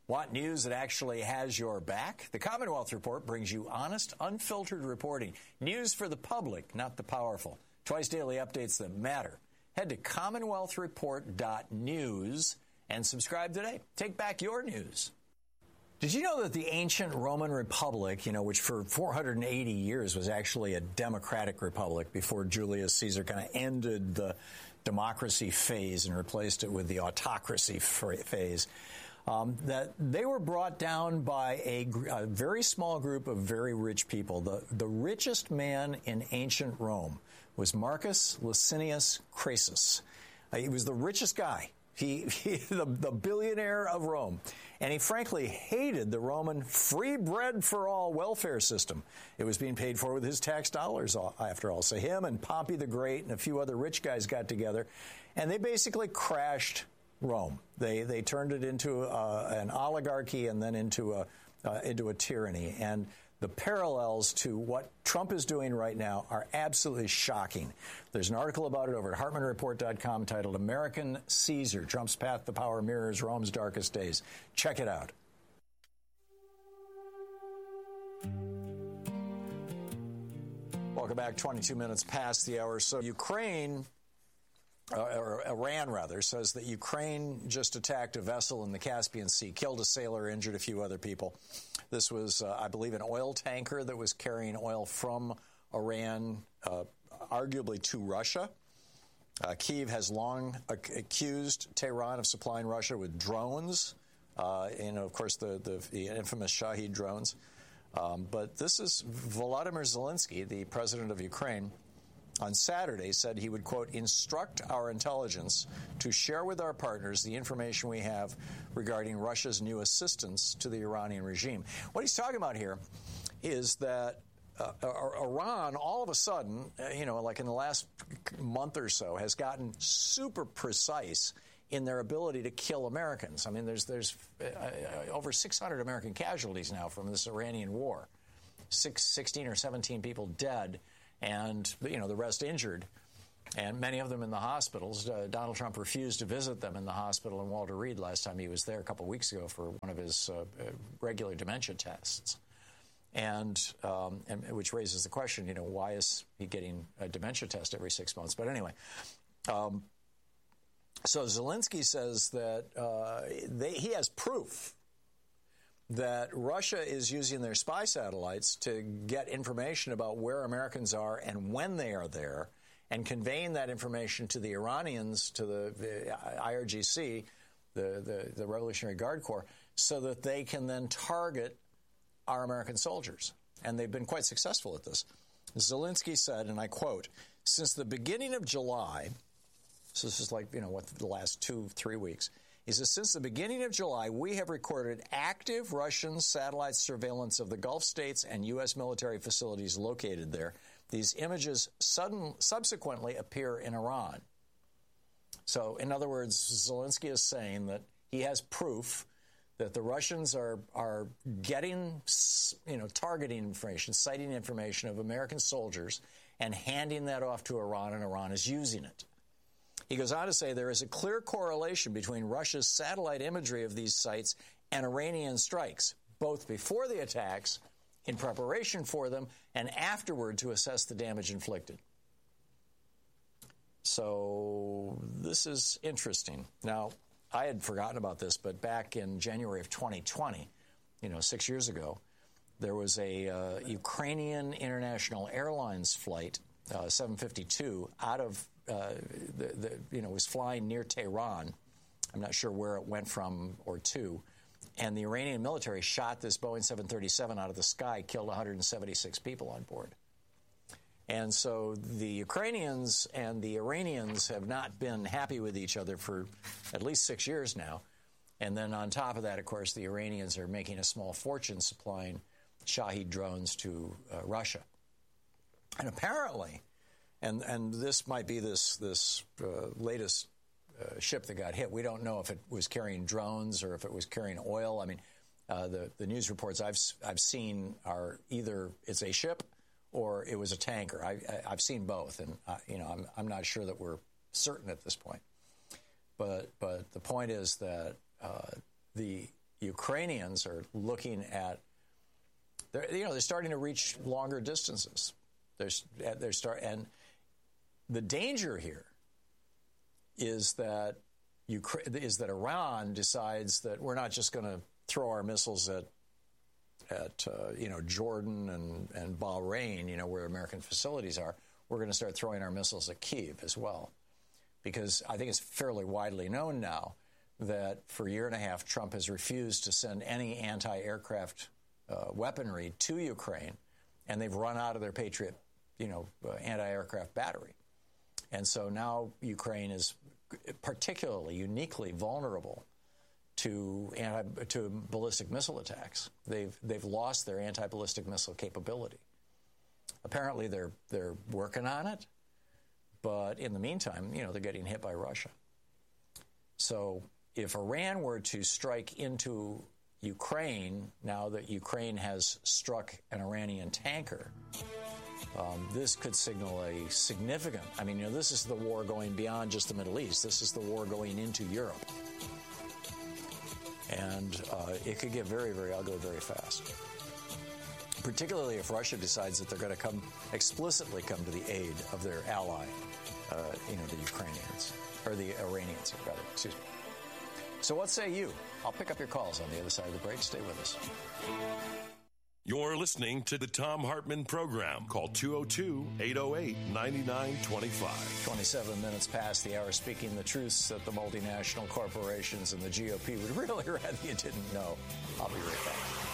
Want news that actually has your back? The Commonwealth Report brings you honest, unfiltered reporting. News for the public, not the powerful. Twice daily updates that matter. Head to commonwealthreport.news and subscribe today. Take back your news. Did you know that the ancient Roman Republic, which for 480 years was actually a democratic republic before Julius Caesar kind of ended the democracy phase and replaced it with the autocracy phase, that they were brought down by a very small group of very rich people. The richest man in ancient Rome was Marcus Licinius Crassus. He was the richest guy. The billionaire of Rome. And he frankly hated the Roman free bread for all welfare system. It was being paid for with his tax dollars, after all. So him and Pompey the Great and a few other rich guys got together, and they basically crashed Rome. They turned it into an oligarchy and then into a tyranny. And the parallels to what Trump is doing right now are absolutely shocking. There's an article about it over at HartmanReport.com titled American Caesar, Trump's Path to Power Mirrors Rome's Darkest Days. Check it out. Welcome back. 22 minutes past the hour. So Ukraine, or Iran rather, says that Ukraine just attacked a vessel in the Caspian Sea, killed a sailor, injured a few other people. This was, I believe, an oil tanker that was carrying oil from Iran, arguably to Russia. Kyiv has long accused Tehran of supplying Russia with drones, of course, the infamous Shahed drones. But this is Volodymyr Zelensky, the president of Ukraine, on Saturday said he would, quote, instruct our intelligence to share with our partners the information we have regarding Russia's new assistance to the Iranian regime. What he's talking about here is that Iran, all of a sudden, like in the last month or so, has gotten super precise in their ability to kill Americans. I mean, there's over 600 American casualties now from this Iranian war, 16 or 17 people dead, and, the rest injured, and many of them in the hospitals. Donald Trump refused to visit them in the hospital in Walter Reed last time he was there a couple of weeks ago for one of his regular dementia tests, and which raises the question, why is he getting a dementia test every 6 months? But anyway, so Zelensky says that he has proof that Russia is using their spy satellites to get information about where Americans are and when they are there, and conveying that information to the Iranians, to the IRGC, the Revolutionary Guard Corps, so that they can then target our American soldiers. And they've been quite successful at this. Zelensky said, and I quote, since the beginning of July, so this is like, the last 2-3 weeks, he says, since the beginning of July, we have recorded active Russian satellite surveillance of the Gulf states and U.S. military facilities located there. These images subsequently appear in Iran. So, in other words, Zelensky is saying that he has proof that the Russians are getting, targeting information, citing information of American soldiers and handing that off to Iran, and Iran is using it. He goes on to say there is a clear correlation between Russia's satellite imagery of these sites and Iranian strikes, both before the attacks, in preparation for them, and afterward to assess the damage inflicted. So this is interesting. Now, I had forgotten about this, but back in January of 2020, 6 years ago, there was a Ukrainian International Airlines flight, 752, out of was flying near Tehran. I'm not sure where it went from or to. And the Iranian military shot this Boeing 737 out of the sky, killed 176 people on board. And so the Ukrainians and the Iranians have not been happy with each other for at least 6 years now. And then on top of that, of course, the Iranians are making a small fortune supplying Shahed drones to Russia. And apparently, and this might be this latest ship that got hit. We don't know if it was carrying drones or if it was carrying oil. I mean, the news reports I've seen are either it's a ship or it was a tanker. I've seen both, and I'm not sure that we're certain at this point. But the point is that the Ukrainians are looking at, they're starting to reach longer distances. And the danger here is that Iran decides that we're not just going to throw our missiles at Jordan and Bahrain, where American facilities are. We're going to start throwing our missiles at Kyiv as well, because I think it's fairly widely known now that for a year and a half, Trump has refused to send any anti-aircraft weaponry to Ukraine, and they've run out of their Patriot, anti-aircraft battery. And so now Ukraine is particularly, uniquely vulnerable to ballistic missile attacks. They've lost their anti-ballistic missile capability. Apparently, they're working on it, but in the meantime, they're getting hit by Russia. So if Iran were to strike into Ukraine, now that Ukraine has struck an Iranian tanker, this could signal a significant, this is the war going beyond just the Middle East. This is the war going into Europe. And it could get very, very ugly very fast, particularly if Russia decides that they're going to explicitly come to the aid of their ally, the Ukrainians, or the Iranians, rather, excuse me. So what say you? I'll pick up your calls on the other side of the break. Stay with us. You're listening to the Thom Hartmann Program. Call 202-808-9925. 27 minutes past the hour, speaking the truths that the multinational corporations and the GOP would really rather you didn't know. I'll be right back.